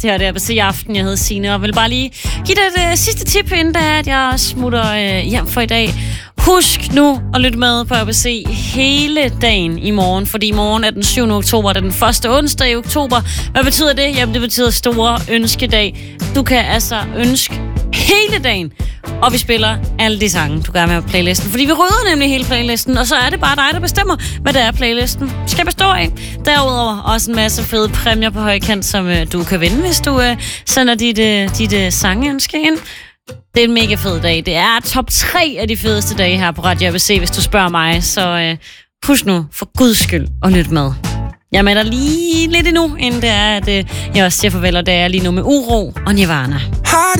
Det her det er ABC i aften. Jeg hedder Signe, og vil bare lige give dig et sidste tip, inden at jeg smutter hjem for i dag. Husk nu at lytte med på ABC hele dagen i morgen, fordi i morgen er den 7. oktober, det er den første onsdag i oktober. Hvad betyder det? Jamen, det betyder store ønskedag. Du kan altså ønske hele dagen, og vi spiller alle de sange, du gerne vil have på playlisten. Fordi vi rydder nemlig hele playlisten, og så er det bare dig, der bestemmer, hvad det er, playlisten skal bestå af. Derudover også en masse fede præmier på højkant, som du kan vinde, hvis du sender dit sangeønske ind. Det er en mega fed dag. Det er top 3 af de fedeste dage her på Radio ABC, hvis du spørger mig. Så husk nu, for guds skyld, at lytte med. Jeg er med dig lige lidt endnu, inden det er, at jeg også siger farvel, og det er lige nu med Uro og Nirvana.